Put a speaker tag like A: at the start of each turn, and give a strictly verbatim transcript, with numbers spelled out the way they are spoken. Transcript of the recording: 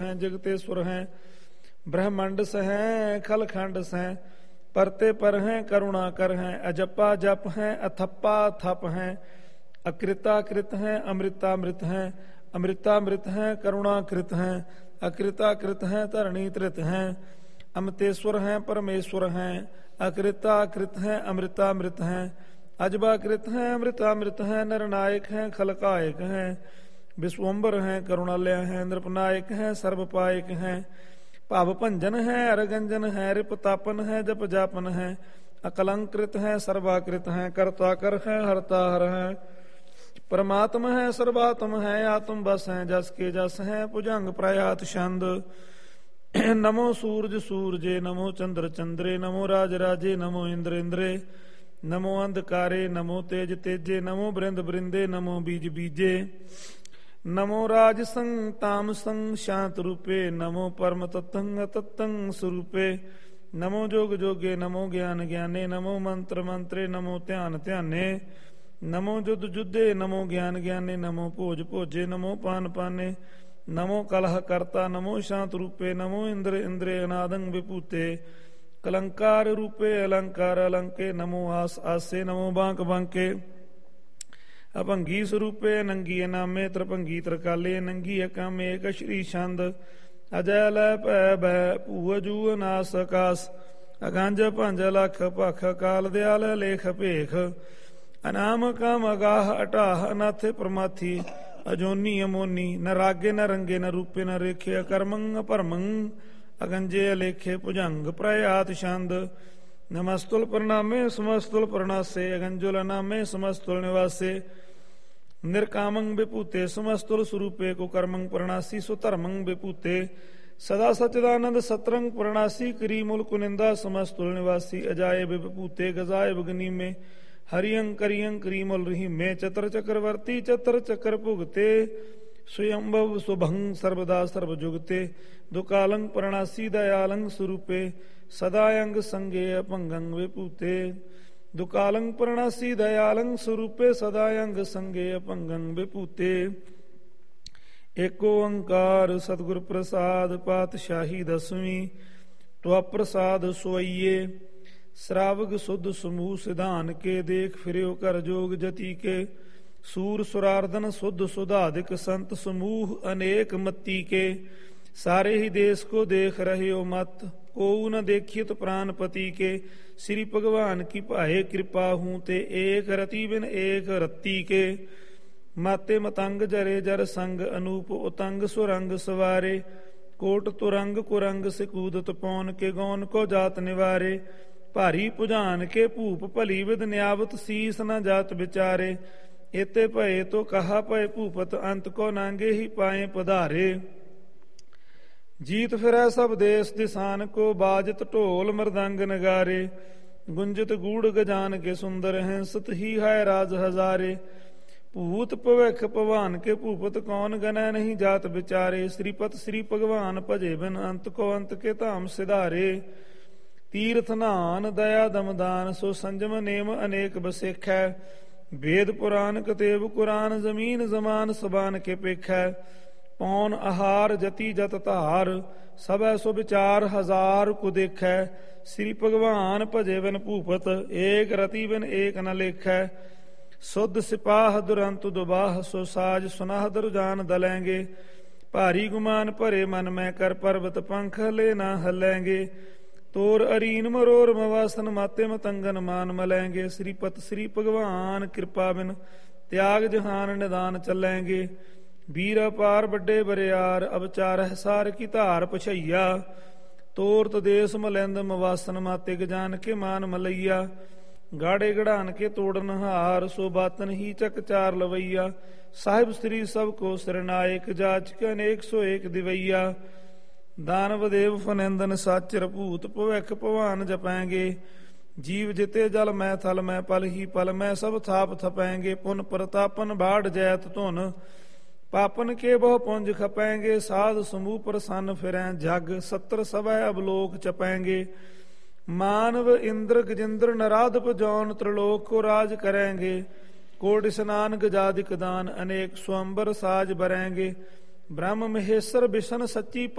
A: हैं जगते सुर हैं ब्रह्मंड सहें खल खंड सहें परते पर हैं करुणा कर हैं अजपा जप हैं अथप्पा थप हैं अकृताकृत हैं अमृतामृत हैं अमृतामृत हैं करुणाकृत हैं अकृताकृत हैं धरणी त्रित हैं अमतेश्वर हैं परमेश्वर हैं अकृताकृत हैं अमृतामृत हैं अजबाकृत हैं अमृतामृत हैं नरनायक हैं खलकायक हैं विश्वम्बर हैं करुणालय हैं नृपनायक हैं सर्वपायक हैं भाव भंजन है अरगंजन है रिपतापन है जप जापन है अकलंकृत है सर्वाकृत है कर्ता कर है हरता हर है परमात्मा है सर्वात्म है आत्म बस है जस के जस है भुजंग प्रयात छंद नमो सूरज सूरजे नमो चंद्र चंद्रे नमो राज राजे नमो इंद्र इंद्रे नमो अंधकारे नमो तेज तेजे नमो बृंद बृंदे नमो बीज बीजे नमो राज संग ताम संग शांत रूपे नमो परम तत्तंग तत्तंग स्वरूपे नमो जोग जोगे नमो ज्ञान ज्ञाने नमो मंत्र मंत्रे नमो ध्यान ध्याने नमो जुद जुदे नमो ज्ञान ज्ञाने नमो भोज भोजे नमो पान पाने नमो कलह करता नमो शांत रूपे नमो इंद्र इंद्रे अनादंग विभूते कलंकार रूपे अलंकार अलंके नमो आस आसे नमो बांक बांके अभंगी स्वरूपे नंगी नामे त्रिभंगी त्रिकाले नंगी अकामे एक श्री छंद अजय लय भै भै भूअ जूअ नास आकाश अगंज भंज लख भख काल दयाल लेख भेख अनाम काम अगाह अटाह अनाथ प्रमाथी अजोनी अमोनी न रागे न रंगे न रूपे न रेखे अकर्मंग परमंग अगंजे अलेखे भुजंग प्रयात छंद नमस्तुल प्रणामे समस्तुल प्रणासे अगंजुल नामे समस्तुल निवासे निर्कामंग विभूते समस्तुल स्वरूपे को कर्मंग प्रणासी सुधर्मंग विभूते सदा सच्चिदानंद सतरंग प्रणासी करी मूल कुनिंदा समस्तुल निवासी अजाय विभूते गजाय बगनी में हरियं करियं करीमल रही में चतर चक्रवर्ती चतर चक्र भुगते स्वयंभव सुभंग सर्वदा सर्वजुगते दुकालंग प्रणासी दयालंग स्वरूपे सदायंग संगे अपंगंग विभूते दुकालंग प्रणासी दयालंग स्वरूपे सदायंग संगे अपंगंग विभूते एको ओंकार सतगुरु प्रसाद पातशाही दसवीं त्वा प्रसाद सोइये श्रावग शुद्ध समूह सिधान के देख फिर्यो कर जोग जति के सूर सुरार्दन शुद्ध सुधाधिक संत समूह अनेक मत्ती के सारे ही देश को देख रहे हो मत को न देखिए तो प्राणपति के श्री भगवान की पाए कृपा हूं ते एक रति बिन एक रत्ती के माते मतंग जरे जर संग अनूप उतंग सुरंग सवारे कोट तुरंग कुरंग से कूदत पौन के गौन को जात निवारे भारी पुजान के भूप भली विद न्यावत शीस न जात बिचारे एते भये तो कहा भय भूपत अंत को नांगे ही पाए पधारे जीत फिरै सब देश दिसान को बाजत ढोल मृदंग नगारे गुंजत गूढ़ गजान के सुंदर हैं सत ही है राज हजारे भूत भविख भवान के भूपत कौन गनय नहीं जात बिचारे श्रीपत श्री भगवान भजे बिन अंत को अंत के धाम सिधारे तीर्थ नान दया दमदान सो संजम नेम अनेक बसेख है वेद पुराण कतेब कुरान जमीन जमान सबान के पेख है पौन आहार जति जत धार सब सो विचार हजार को देख है श्री भगवान भजे बिन भूपत एक रति बिन एक न लेख है शुद्ध सिपाह दुरंत दुबाह सो साज सुनाह दुरजान दलेंगे भारी गुमान भरे मन में कर पर्वत पंख ले ना हलेंगे तोर अरीन मरोर मवासन माते मतंगन मान मलेंगे श्रीपत श्री भगवान कृपा बिन त्याग जहान निदान चलेंगे वीर अपार बड़े बरियार अब चार सार की धार पछैया तोर तदेश मलिंद मवासन माते गजान के मान मलैया गाड़े गढ़ान के तोड़न हार सो बातन ही चक चार लवैया साहिब श्री सब को सिरनायक जाचक अनेक सो एक दिवैया दानव देव फनिंदन साचर भूत भविख भवान जपैंगे जीव जिते जल मैं थल मैं पल ही पल मैं सब थाप थपैंगे पुन प्रतापन बाढ़ जैत धुन पापन के बहु पुंज खपैंगे साध समूह प्रसन्न फिरें जग सत्र सवै अवलोक चपैंगे मानव इंद्र गजेंद्र नराधप जौन त्रिलोक को राज करेंगे कोट स्नान गजादिक दान अनेक स्वंबर साज बरेंगे ब्रह्म महेश्वर विष्णु सच्ची